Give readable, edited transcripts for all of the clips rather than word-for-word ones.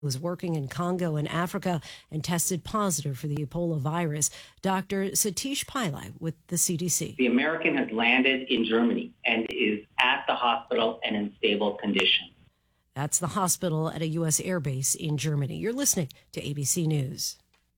was working in Congo and Africa and tested positive for the Ebola virus. Dr. Satish Pillai with the CDC. The American has landed in Germany and is at the hospital and in stable condition. That's the hospital at a U.S. air base in Germany. You're listening to ABC News.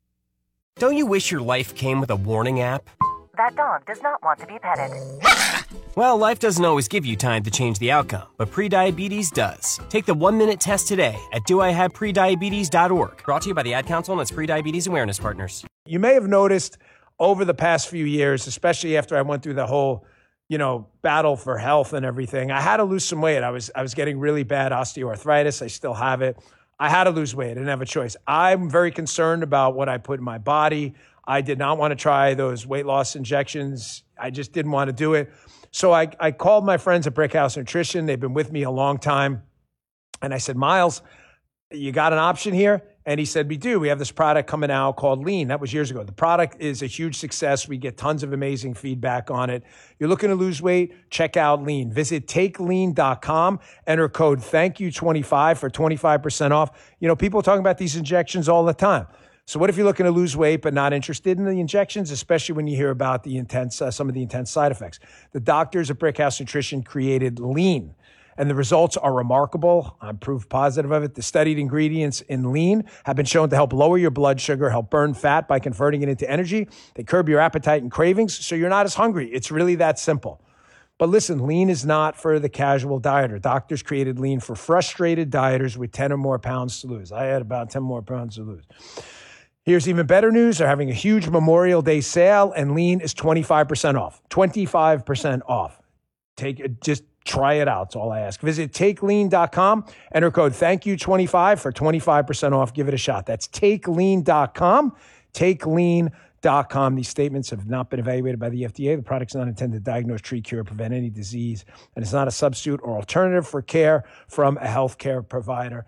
Don't you wish your life came with a warning app? That dog does not want to be petted. Well, life doesn't always give you time to change the outcome, but prediabetes does. Take the 1-minute test today at doihaveprediabetes.org. Brought to you by the Ad Council and its prediabetes awareness partners. You may have noticed over the past few years, especially after I went through the whole, battle for health and everything, I had to lose some weight. I was getting really bad osteoarthritis. I still have it. I had to lose weight. I didn't have a choice. I'm very concerned about what I put in my body. I did not want to try those weight loss injections. I just didn't want to do it. So I called my friends at Brickhouse Nutrition. They've been with me a long time. And I said, Miles, you got an option here? And he said, we do. We have this product coming out called Lean. That was years ago. The product is a huge success. We get tons of amazing feedback on it. You're looking to lose weight? Check out Lean. Visit takelean.com. Enter code THANKYOU25 for 25% off. People are talking about these injections all the time. So what if you're looking to lose weight but not interested in the injections, especially when you hear about the some of the intense side effects? The doctors at Brickhouse Nutrition created Lean, and the results are remarkable. I'm proof positive of it. The studied ingredients in Lean have been shown to help lower your blood sugar, help burn fat by converting it into energy. They curb your appetite and cravings, so you're not as hungry. It's really that simple. But listen, Lean is not for the casual dieter. Doctors created Lean for frustrated dieters with 10 or more pounds to lose. I had about 10 more pounds to lose. Here's even better news. They're having a huge Memorial Day sale, and Lean is 25% off. 25% off. Just try it out. That's all I ask. Visit takelean.com. Enter code THANKYOU25 for 25% off. Give it a shot. That's takelean.com. Takelean.com. These statements have not been evaluated by the FDA. The product's not intended to diagnose, treat, cure, or prevent any disease, and it's not a substitute or alternative for care from a healthcare provider.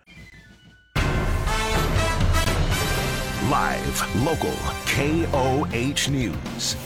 Live, local, KOH News.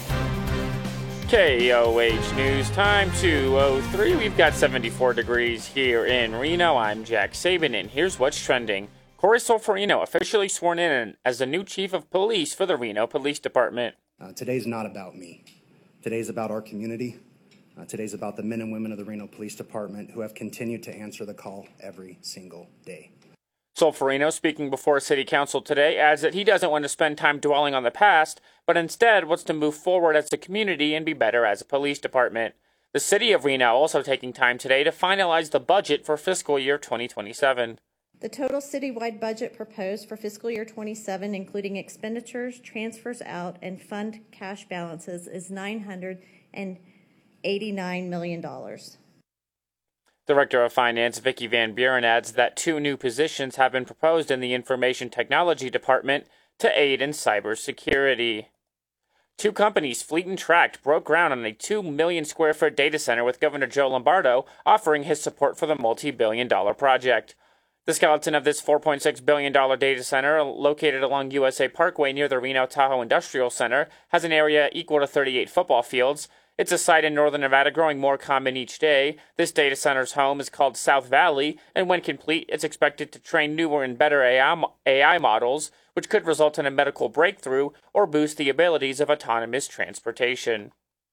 KOH News, time 2:03. We've got 74 degrees here in Reno. I'm Jack Saban, and here's what's trending. Corey Solferino officially sworn in as the new chief of police for the Reno Police Department. Today's not about me. Today's about our community. Today's about the men and women of the Reno Police Department who have continued to answer the call every single day. Solferino, speaking before City Council today, adds that he doesn't want to spend time dwelling on the past, but instead wants to move forward as a community and be better as a police department. The City of Reno also taking time today to finalize the budget for fiscal year 2027. The total citywide budget proposed for fiscal year 27, including expenditures, transfers out, and fund cash balances, is $989 million. Director of Finance Vicki Van Buren adds that 2 new positions have been proposed in the Information Technology Department to aid in cybersecurity. 2 companies, Fleet and Tract, broke ground on a 2 million square foot data center with Governor Joe Lombardo offering his support for the multi-billion-dollar project. The skeleton of this $4.6 billion data center, located along USA Parkway near the Reno Tahoe Industrial Center, has an area equal to 38 football fields. It's a site in northern Nevada growing more common each day. This data center's home is called South Valley, and when complete, it's expected to train newer and better AI models, which could result in a medical breakthrough or boost the abilities of autonomous transportation.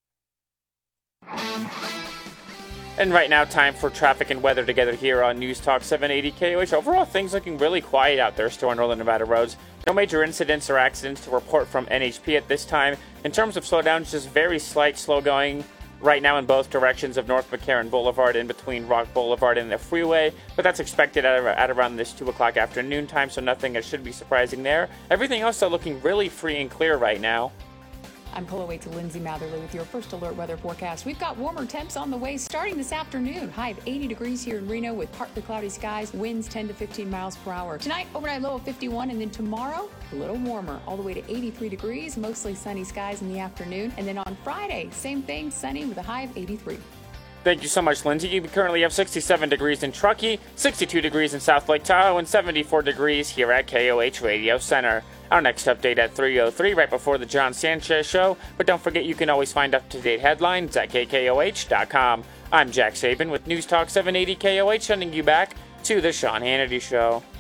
And right now, time for traffic and weather together here on News Talk 780 KOH. Overall, things looking really quiet out there still on northern Nevada roads. No major incidents or accidents to report from NHP at this time. In terms of slowdowns, just very slight slow going right now in both directions of North McCarran Boulevard in between Rock Boulevard and the freeway. But that's expected at around this 2 o'clock afternoon time, so nothing that should be surprising there. Everything else though looking really free and clear right now. I'm Polo to Lindsay Matherly with your first alert weather forecast. We've got warmer temps on the way starting this afternoon. High of 80 degrees here in Reno with partly cloudy skies, winds 10 to 15 miles per hour. Tonight, overnight low of 51, and then tomorrow, a little warmer, all the way to 83 degrees, mostly sunny skies in the afternoon. And then on Friday, same thing, sunny with a high of 83. Thank you so much, Lindsay. You currently have 67 degrees in Truckee, 62 degrees in South Lake Tahoe, and 74 degrees here at KOH Radio Center. Our next update at 3:03, right before the John Sanchez Show. But don't forget, you can always find up-to-date headlines at KKOH.com. I'm Jack Saban with News Talk 780 KOH, sending you back to the Sean Hannity Show.